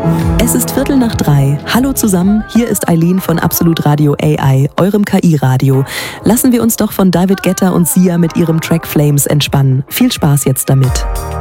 Es ist 2:15. Hallo zusammen, hier ist Eileen von Absolut Radio AI, eurem KI-Radio. Lassen wir uns doch von David Guetta und Sia mit ihrem Track Flames entspannen. Viel Spaß jetzt damit.